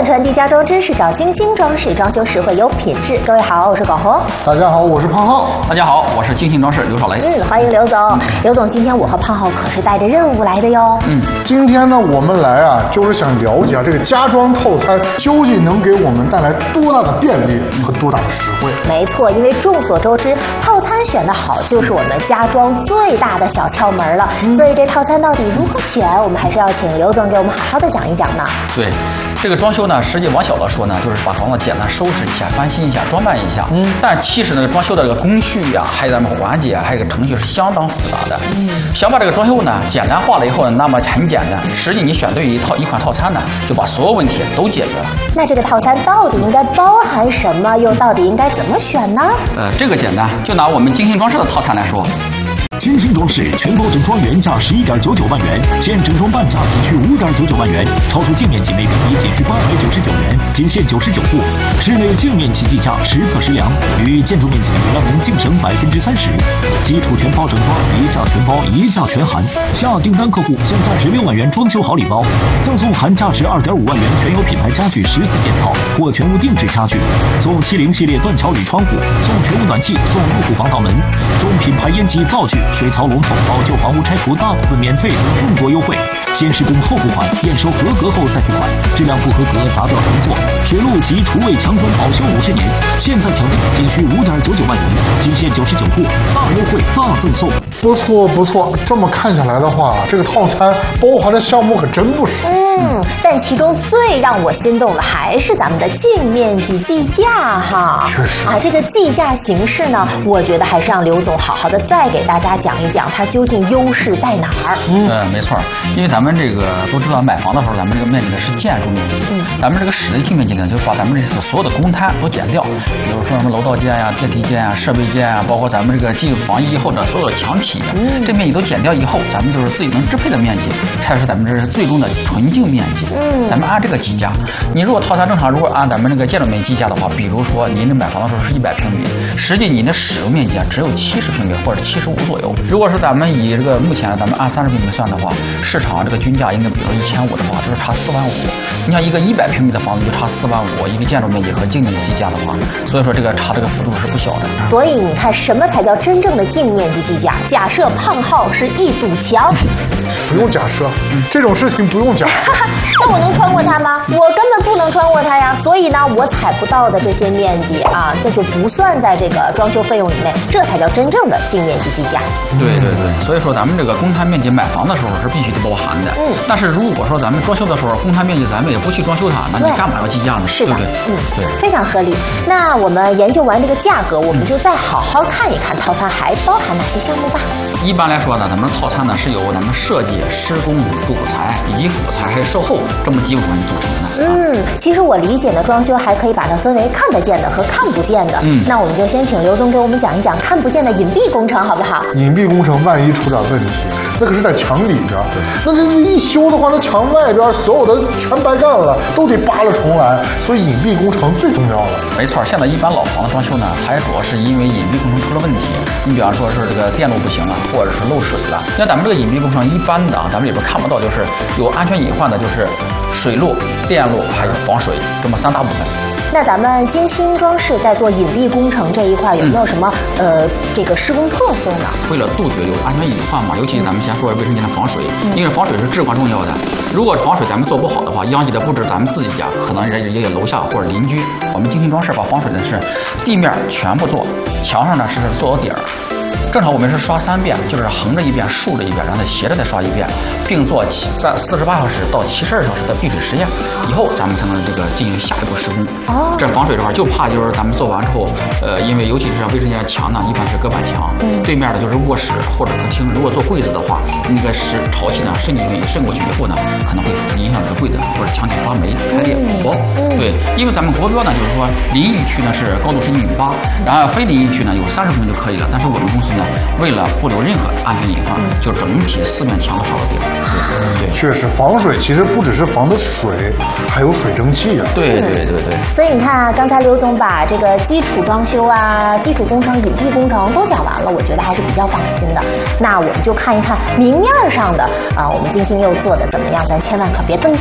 传递家装知识，找精心装饰，装修实惠有品质。各位好，我是广红。 大家好，我是胖浩。 大家好，我是精心装饰刘少雷。 欢迎刘总。刘总，今天我和胖浩可是带着任务来的哟。 今天呢，我们来啊，就是想了解这个家装套餐究竟能给我们带来多大的便利和多大的实惠。 没错，因为众所周知，套餐选得好就是我们家装最大的小窍门了。所以这套餐到底如何选，我们还是要请刘总给我们好好的讲一讲呢。 对，这个装修呢，实际往小了说呢，就是把房子简单收拾一下、翻新一下、装扮一下。但其实呢，装修的这个工序呀，还有咱们环节啊，还有个程序是相当复杂的。想把这个装修呢简单化了以后呢，那么很简单。实际你选对一款套餐呢，就把所有问题都解决了。 那这个套餐到底应该包含什么？又到底应该怎么选呢？ 这个简单，就拿我们精心装饰的套餐来说。 精心装饰全包整装原价11.99万元，现整装半价仅需5.99万元，超出净面积每平米仅需899元，仅限99户。室内净面积计价实测实量，与建筑面积让您净平30%。基础全包整装，一价全包，一价全含。下订单客户享价值6万元装修好礼包，赠送含价值2.5万元全有品牌家具14件套或全屋定制家具，送70系列断桥铝窗户，送全屋暖气，送入户防盗门，送品牌烟机灶具、水槽龙头，老旧房屋拆除大部分免费，众多优惠。先施工后付款，验收合格后再付款，质量不合格砸掉重做。水路及厨卫墙砖保修50年，现在抢订仅需5.99万元，仅限99户，大优惠大赠送。 不错不错，这么看下来的话，这个套餐包含的项目可真不少。 但其中最让我心动的还是咱们的净面积计价哈。 确实啊，这个计价形式呢，我觉得还是让刘总好好的再给大家讲一讲，它究竟优势在哪儿。 没错，因为咱们这个都知道，买房的时候咱们这个面积呢是建筑面积，咱们这个室内净面积呢，就是把咱们这所有的公摊都减掉，比如说什么楼道间呀、电梯间呀、设备间呀，包括咱们这个进房以后的所有的墙体，这面积都减掉以后，咱们就是自己能支配的面积，才是咱们这是最终的纯净面积。咱们按这个计价，你如果套餐正常，如果按咱们这个建筑面积计价的话，比如说您这买房的时候是100平米，实际你的使用面积啊只有70平米或者75左右。如果是咱们以这个目前咱们按30平米算的话，市场这个均价应该比如说1500的话，就是差4万5。你像一个100平米的房子就差4万5，一个建筑面积和净面积计价的话，所以说这个差这个幅度是不小的。 所以你看，什么才叫真正的净面积计价？假设胖浩是一堵墙， 不用假设，这种事情不用假设。 那我能穿过它吗？我根本不能穿过它呀。所以呢，我踩不到的这些面积啊，那就不算在这个装修费用里面，这才叫真正的净面积计价。 对，所以说咱们这个公摊面积买房的时候是必须得包含的。但是如果说咱们装修的时候，公摊面积咱们也不去装修它，那你干嘛要计价呢？ 是的， 对不对？对， 非常合理。那我们研究完这个价格，我们就再好好看一看套餐还包含哪些项目吧。 一般来说呢，咱们套餐呢是由咱们设计、施工、主材以及辅材还有售后这么几部分组成的。 其实我理解的装修还可以把它分为看得见的和看不见的。那我们就先请刘总给我们讲一讲看不见的隐蔽工程，好不好？ 隐蔽工程万一出点问题，那可是在墙里边，那这一修的话，那墙外边所有的全白干了，都得扒了重来。所以隐蔽工程最重要了。 没错，现在一般老房的装修呢，还主要是因为隐蔽工程出了问题。你比方说是这个电路不行了，或者是漏水了。像咱们这个隐蔽工程一般的啊，咱们里边看不到，就是有安全隐患的，就是水路、电路还有防水这么3大部分。 那咱们精心装饰在做隐蔽工程这一块有没有什么这个施工特色呢？ 为了杜绝有安全隐患嘛，尤其咱们先说卫生间的防水，因为防水是至关重要的。如果防水咱们做不好的话，殃及的不止咱们自己家，可能也有楼下或者邻居。我们精心装饰把防水的是地面全部做，墙上呢是做到底儿。正常我们是刷3遍，就是横着一遍、竖着一遍，然后再斜着再刷一遍，并做48小时到72小时的闭水实验，以后咱们才能这个进行下一步施工。这防水的话，就怕就是咱们做完之后，因为尤其是卫生间墙呢，一般是隔板墙，对面的就是卧室或者客厅。如果做柜子的话，那个潮气呢渗过去以后呢，可能会影响这个柜子或者墙体发霉、开裂、火爆。对，因为咱们国标呢，就是说淋浴区呢是高度是1.8米，然后非淋浴区呢有30公分就可以了。但是我们公司呢，为了不留任何安全隐患，就整体4面墙都刷到底了。对， 确实防水其实不只是防的水，还有水蒸气啊。 对。 所以你看啊，刚才刘总把这个基础装修啊、基础工程、隐蔽工程都讲完了，我觉得还是比较放心的。那我们就看一看明面上的啊，我们精心又做的怎么样？咱千万可别灯下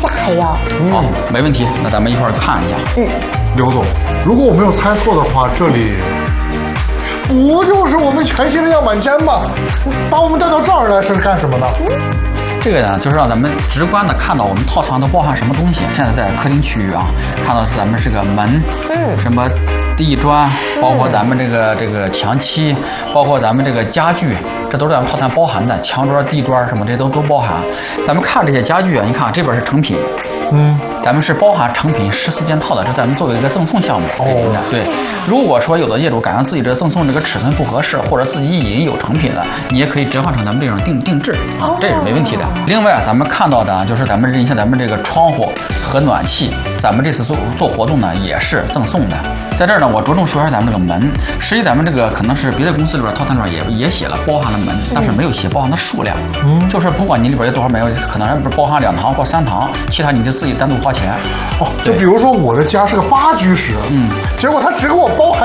价还要。 好，没问题，那咱们一块儿看一下。 刘总，如果我没有猜错的话，这里不就是我们全新的样板间吗？把我们带到这儿来是干什么呢？ 这个呢，就是让咱们直观的看到我们套餐都包含什么东西。现在在客厅区域啊，看到咱们这个门，什么地砖，包括咱们这个墙漆，包括咱们这个家具，这都是咱们套餐包含的。墙砖、地砖什么这些都包含。咱们看这些家具啊，你看这边是成品，咱们是包含成品14件套的，这咱们作为一个赠送项目。对，如果说有的业主感觉自己这赠送这个尺寸不合适，或者自己已经有成品了，你也可以折换成咱们这种定制啊，这也是没问题的。另外，咱们看到的就是咱们这个窗户和暖气，咱们这次做活动呢也是赠送的。在这儿呢，我着重说一下咱们这个门。实际咱们这个可能是别的公司里边套餐里边也写了包含了门，但是没有写包含的数量。就是不管你里边有多少门，可能不是包含2堂或3堂，其他你就自己单独花钱。 就比如说我的家是个8居室，结果他只给我包含